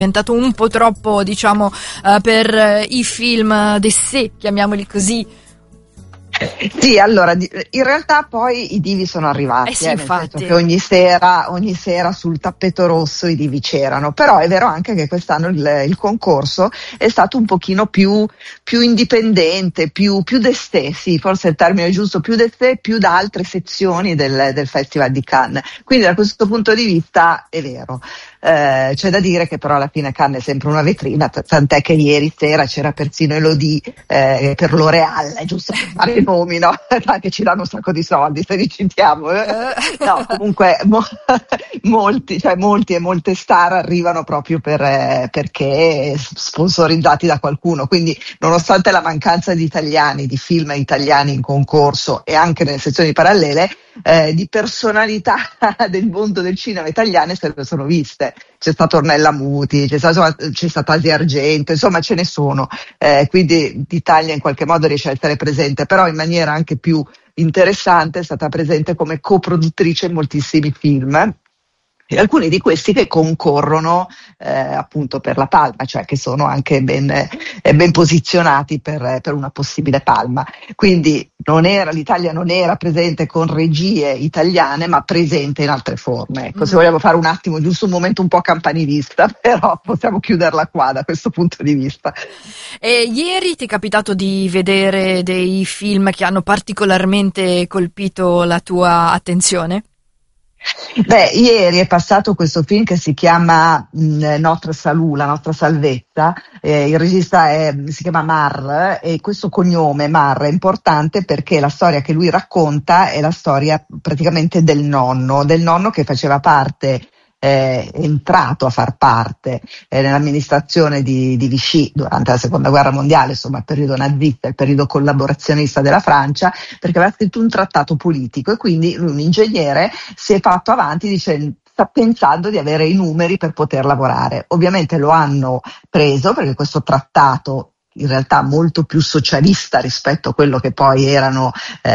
diventato un po' troppo, diciamo, per i film d'essai, chiamiamoli così. Sì, allora, in realtà poi i divi sono arrivati, sì, nel infatti. senso che ogni sera sul tappeto rosso i divi c'erano, però è vero anche che quest'anno il concorso è stato un pochino più indipendente, più d'essai, sì, forse il termine giusto, più d'essai, più da altre sezioni del Festival di Cannes. Quindi da questo punto di vista è vero. C'è da dire che però alla fine Cannes è sempre una vetrina, tant'è che ieri sera c'era persino Elodie per L'Oréal, giusto per fare i nomi, no? Che ci danno un sacco di soldi se li citiamo. No, comunque molti e molte star arrivano proprio perché sponsorizzati da qualcuno, quindi nonostante la mancanza di film italiani in concorso e anche nelle sezioni parallele, di personalità del mondo del cinema italiane se le sono viste. C'è stato Ornella Muti, c'è stata Asia Argento, insomma ce ne sono, quindi l'Italia in qualche modo riesce a essere presente, però in maniera anche più interessante è stata presente come coproduttrice in moltissimi film. E alcuni di questi che concorrono appunto per la palma, cioè che sono anche ben posizionati per una possibile palma. Quindi l'Italia non era presente con regie italiane, ma presente in altre forme. Ecco, se vogliamo fare un attimo, giusto un momento un po' campanilista, però possiamo chiuderla qua da questo punto di vista. E ieri ti è capitato di vedere dei film che hanno particolarmente colpito la tua attenzione? Beh, ieri è passato questo film che si chiama Notre Salut, la nostra salvezza, il regista si chiama Marr e questo cognome Marr è importante perché la storia che lui racconta è la storia praticamente del nonno che faceva parte, è entrato a far parte nell'amministrazione di Vichy durante la seconda guerra mondiale, insomma il periodo nazista, il periodo collaborazionista della Francia, perché aveva scritto un trattato politico e quindi lui, un ingegnere, si è fatto avanti dicendo sta pensando di avere i numeri per poter lavorare. Ovviamente lo hanno preso perché questo trattato in realtà molto più socialista rispetto a quello che poi erano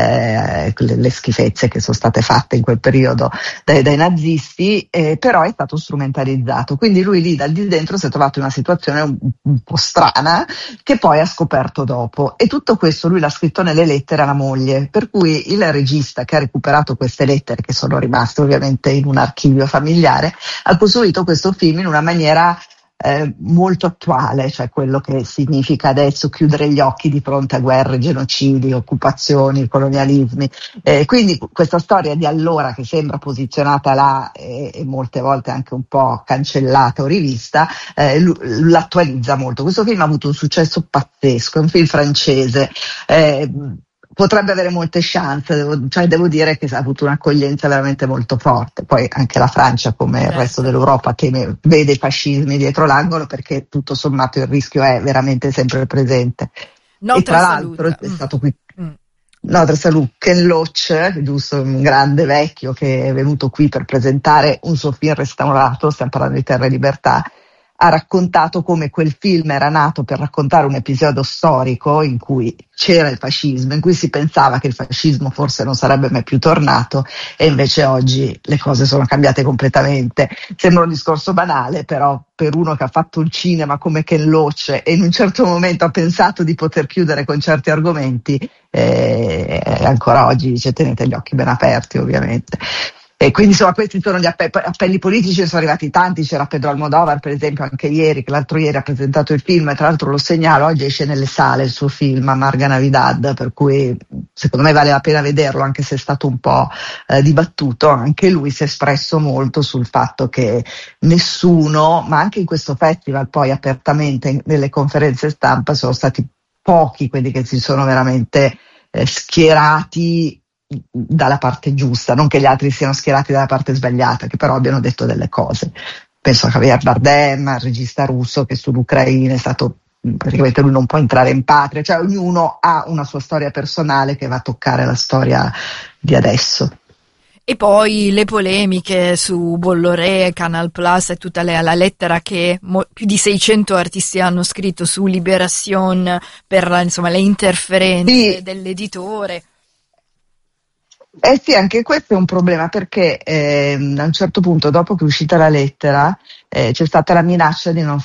le schifezze che sono state fatte in quel periodo dai nazisti, però è stato strumentalizzato. Quindi lui lì dal di dentro si è trovato in una situazione un po' strana che poi ha scoperto dopo. E tutto questo lui l'ha scritto nelle lettere alla moglie, per cui il regista che ha recuperato queste lettere, che sono rimaste ovviamente in un archivio familiare, ha costruito questo film in una maniera molto attuale, cioè quello che significa adesso chiudere gli occhi di fronte a guerre, genocidi, occupazioni, colonialismi. Quindi questa storia di allora che sembra posizionata là e molte volte anche un po' cancellata o rivista, l'attualizza molto. Questo film ha avuto un successo pazzesco, è un film francese. Potrebbe avere molte chance, devo dire che ha avuto un'accoglienza veramente molto forte. Poi anche la Francia, come il resto dell'Europa, teme, vede i fascismi dietro l'angolo perché tutto sommato il rischio è veramente sempre presente. E tra l'altro è stato qui Notre Salut, Ken Loach, giusto, un grande vecchio che è venuto qui per presentare un suo film restaurato, stiamo parlando di Terra e Libertà, ha raccontato come quel film era nato per raccontare un episodio storico in cui c'era il fascismo, in cui si pensava che il fascismo forse non sarebbe mai più tornato e invece oggi le cose sono cambiate completamente. Sembra un discorso banale, però per uno che ha fatto il cinema come Ken Loach e in un certo momento ha pensato di poter chiudere con certi argomenti, ancora oggi dice tenete gli occhi ben aperti ovviamente. E quindi insomma questi sono gli appelli politici, ne sono arrivati tanti, c'era Pedro Almodovar per esempio anche ieri, che l'altro ieri ha presentato il film e tra l'altro lo segnalo, oggi esce nelle sale il suo film Amarga Navidad, per cui secondo me vale la pena vederlo anche se è stato un po' dibattuto. Anche lui si è espresso molto sul fatto che nessuno, ma anche in questo festival poi apertamente nelle conferenze stampa sono stati pochi quelli che si sono veramente schierati dalla parte giusta, non che gli altri siano schierati dalla parte sbagliata, che però abbiano detto delle cose. Penso a Javier Bardem, al regista russo che sull'Ucraina è stato praticamente lui non può entrare in patria, cioè ognuno ha una sua storia personale che va a toccare la storia di adesso. E poi le polemiche su Bolloré, Canal Plus e tutta la lettera che più di 600 artisti hanno scritto su Libération per insomma le interferenze dell'editore. Eh sì, anche questo è un problema perché a un certo punto, dopo che è uscita la lettera, c'è stata la minaccia di non